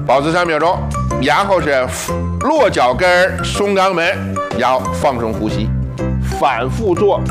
保持3秒钟，然后是落脚跟、松肛门，然后放松呼吸，反复做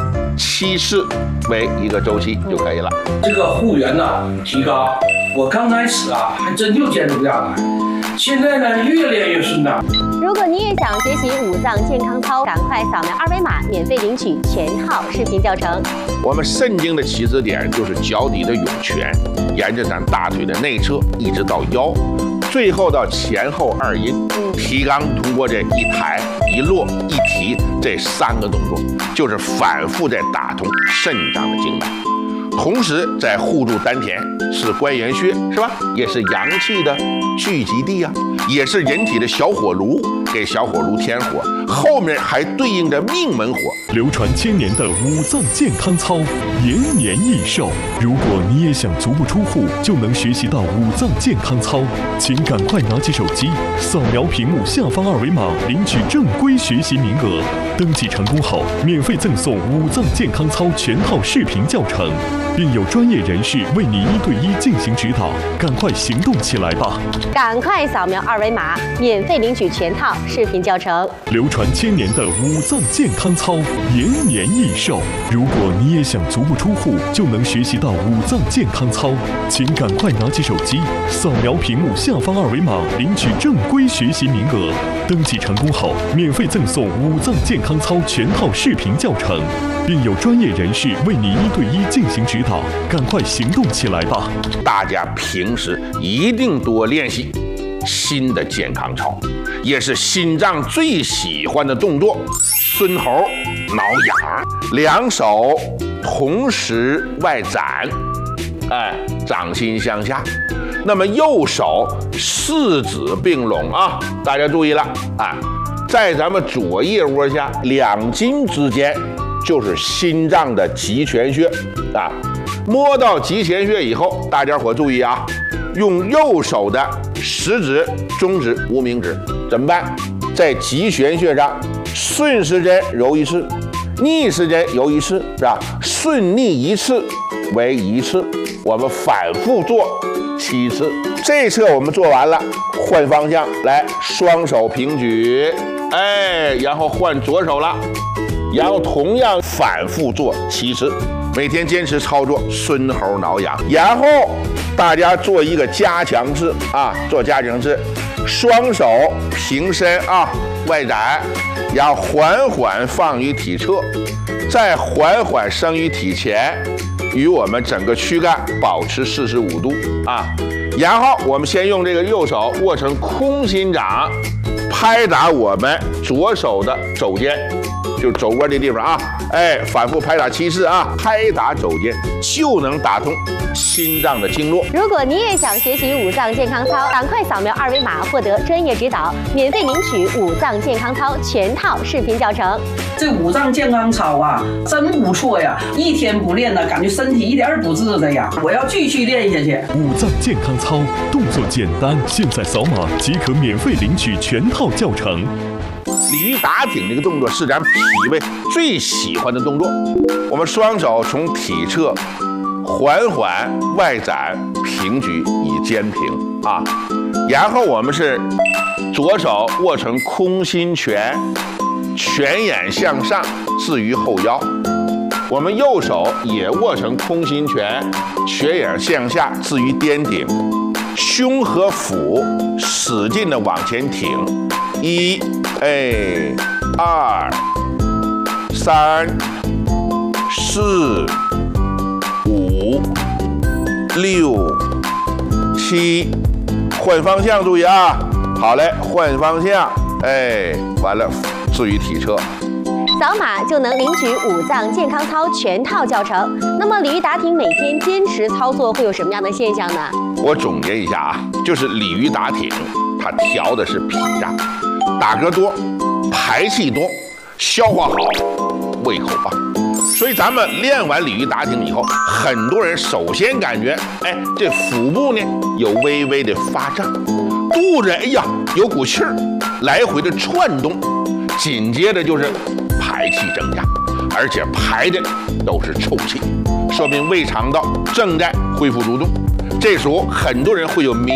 7次为一个周期就可以了。 这个护员提高，我刚开始还真就坚持不下来，现在呢越练越顺畅。 如果你也想学习五脏健康操，赶快扫描2维码，免费领取全套视频教程。 我们肾经的起始点就是脚底的涌泉，沿着咱大腿的内侧一直到腰，最后到前后2阴。提肛通过这一抬、一落、一提这3个动作，就是反复在打通肾脏的经脉。同时在护住丹田，是关元穴，是吧？也是阳气的聚集地啊，也是人体的小火炉，给小火炉添火。后面还对应着命门火。 流传1000年的五脏健康操，延年益寿。如果你也想足不出户就能学习到五脏健康操，请赶快拿起手机，扫描屏幕下方2维码，领取正规学习名额。登记成功后，免费赠送五脏健康操全套视频教程，并有专业人士为你1对1进行指导。赶快行动起来吧！ 赶快扫描2维码，免费领取全套视频教程。 流传1000年的五脏健康操，延年益寿。如果你也想足不出户就能学习到五脏健康操，请赶快拿起手机，扫描屏幕下方2维码，领取正规学习名额。登记成功后，免费赠送五脏健康操全套视频教程，并有专业人士为你1对1进行指导。赶快行动起来吧！ 大家平时一定多练习新的健康操，也是心脏最喜欢的动作——孙猴挠痒。2手同时外展，掌心向下。那么右手4指并拢啊，大家注意了啊，在咱们左腋窝下2筋之间就是心脏的极泉穴啊。摸到极泉穴以后，大家伙注意啊，用右手的食指、中指、无名指怎么办？在极泉穴上顺时针揉1次，逆时针揉1次，是吧？顺逆1次为1次，我们反复做7次。这侧我们做完了，换方向来，双手平举，然后换左手了，然后同样反复做7次。每天坚持操作孙猴挠痒，然后大家做一个加强式啊，做加强式，双手平伸啊，外展，然后缓缓放于体侧，再缓缓升于体前，与我们整个躯干保持45度啊。然后我们先用这个右手握成空心掌，拍打我们左手的肘尖，就是肘窝这地方啊，反复拍打7次啊，拍打肘尖就能打通心脏的经络。 如果你也想学习五脏健康操，赶快扫描2维码，获得专业指导，免费领取五脏健康操全套视频教程。 这五脏健康操真不错呀！一天不练呢，感觉身体一点儿不治的呀。我要继续练下去。 五脏健康操动作简单，现在扫码即可免费领取全套教程。 鲤鱼打挺这个动作是咱脾胃最喜欢的动作。我们双手从体侧缓缓外展平举以肩平啊，然后我们是左手握成空心拳，拳眼向上置于后腰，我们右手也握成空心拳，拳眼向下置于颠顶，胸和腹使劲的往前挺，1、2、3、4、5、6、7，换方向，注意啊！好嘞，换方向，完了，置于体侧。 扫码就能领取五脏健康操全套教程。那么鲤鱼打挺每天坚持操作会有什么样的现象呢？ 我总结一下啊，就是鲤鱼打挺，它调的是脾脏，打嗝多，排气多，消化好，胃口棒。所以咱们练完鲤鱼打挺以后，很多人首先感觉，这腹部呢有微微的发胀，肚子有股气儿，来回的窜动，紧接着就是排气增加，而且排的都是臭气，说明胃肠道正在恢复蠕动。这时候很多人会有明